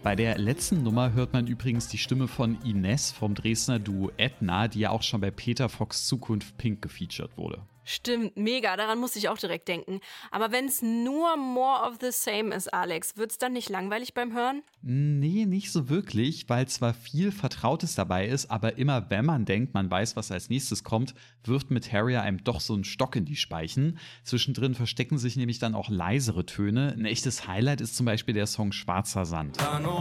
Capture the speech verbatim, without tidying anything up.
Bei der letzten Nummer hört man übrigens die Stimme von Ines vom Dresdner Duo Edna, die ja auch schon bei Peter Fox Zukunft Pink gefeatured wurde. Stimmt, mega, daran musste ich auch direkt denken. Aber wenn es nur more of the same ist, Alex, wird's dann nicht langweilig beim Hören? Nee, nicht so wirklich, weil zwar viel Vertrautes dabei ist, aber immer wenn man denkt, man weiß, was als nächstes kommt, wirft Materia einem doch so einen Stock in die Speichen. Zwischendrin verstecken sich nämlich dann auch leisere Töne. Ein echtes Highlight ist zum Beispiel der Song Schwarzer Sand.